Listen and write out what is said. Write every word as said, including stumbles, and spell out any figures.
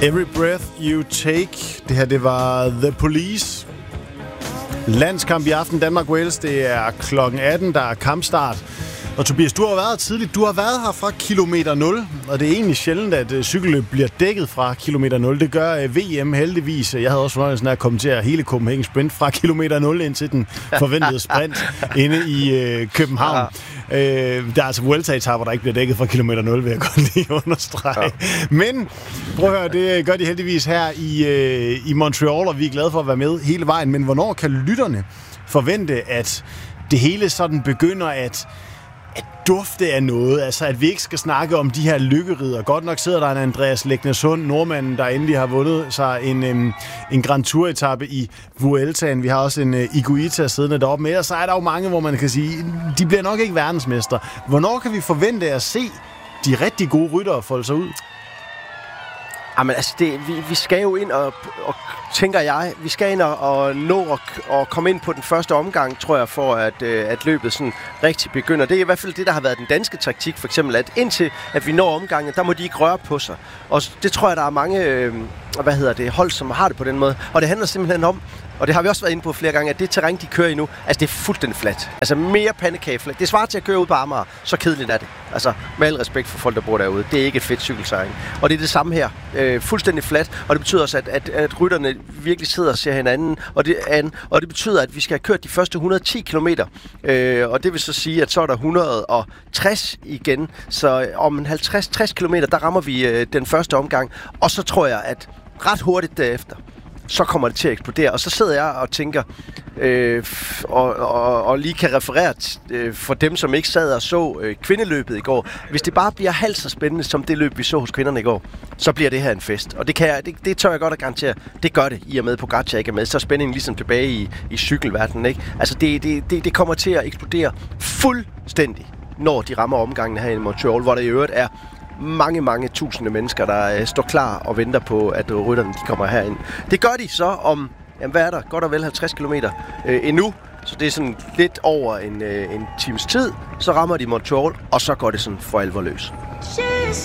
Every Breath You Take. Det her, det var The Police. Landskamp i aften, Danmark-Wales. Det er klokken atten, der er kampstart. Og Tobias, du har været tidligt. Du har været her fra kilometer nul, og det er egentlig sjældent, at uh, cykelløb bliver dækket fra kilometer nul. Det gør uh, V M heldigvis. Jeg havde også fornøjelsen af at kommentere hele Copenhagen Sprint fra kilometer nul ind til den forventede sprint inde i uh, København. Uh, der er altså Vuelta-etaper, der ikke bliver dækket fra kilometer nul, vil jeg godt lige understrege. Ja. Men prøv at høre, det gør de heldigvis her i, uh, i Montreal, og vi er glade for at være med hele vejen. Men hvornår kan lytterne forvente, at det hele sådan begynder at at dufte af noget, altså at vi ikke skal snakke om de her lykkerider. Godt nok sidder der en Andreas Lægnesund, nordmanden, der endelig har vundet sig en, en, en Grand Tour-etappe i Vueltaen. Vi har også en uh, Higuita siddende deroppe med, og så er der jo mange, hvor man kan sige, de bliver nok ikke verdensmester. Hvornår kan vi forvente at se de rigtig gode ryttere folde sig ud? Jamen altså, det, vi, vi skal jo ind og, og, tænker jeg, vi skal ind og, og nå og, og komme ind på den første omgang, tror jeg, for at, øh, at løbet sådan rigtig begynder. Det er i hvert fald det, der har været den danske taktik, for eksempel, at indtil at vi når omgangen, der må de ikke røre på sig. Og det tror jeg, der er mange øh, hvad hedder det, hold, som har det på den måde. Og det handler simpelthen om, og det har vi også været inde på flere gange, at det terræn, de kører i nu, altså det er fuldstændig fladt. Altså mere pandekagefladt. Det svarer til at køre ud på Amager, så kedeligt er det. Altså med al respekt for folk, der bor derude. Det er ikke et fedt cykelterræn. Og det er det samme her. Øh, fuldstændig fladt, og det betyder også, at, at, at rytterne virkelig sidder og ser hinanden, og det, an, og det betyder, at vi skal have kørt de første et hundrede og ti kilometer. Øh, og det vil så sige, at så er der et hundrede og tres igen. Så om en halvtreds til tres kilometer, der rammer vi øh, den første omgang. Og så tror jeg, at ret hurtigt derefter, så kommer det til at eksplodere. Og så sidder jeg og tænker, øh, og, og, og lige kan referere øh, for dem, som ikke sad og så øh, kvindeløbet i går. Hvis det bare bliver halvt så spændende, som det løb, vi så hos kvinderne i går, så bliver det her en fest. Og det, kan jeg, det, det tør jeg godt at garantere. Det gør det, i og med Pogacar ikke er med. Så er spændingen ligesom tilbage i, i cykelverdenen, ikke? Altså, det, det, det, det kommer til at eksplodere fuldstændig, når de rammer omgangen her i Montreal, hvor der i øvrigt er mange, mange tusinde mennesker, der øh, står klar og venter på, at øh, rytterne de kommer herind. Det gør de så om, jamen hvad er der, godt og vel halvtreds kilometer øh, endnu. Så det er sådan lidt over en, øh, en times tid. Så rammer de Montreal, og så går det sådan for alvor løs.